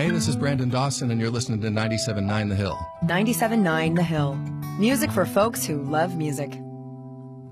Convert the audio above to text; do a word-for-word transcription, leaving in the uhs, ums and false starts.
Hey, this is Brandon Dawson, and you're listening to ninety-seven point nine The Hill. ninety-seven point nine The Hill. Music for folks who love music.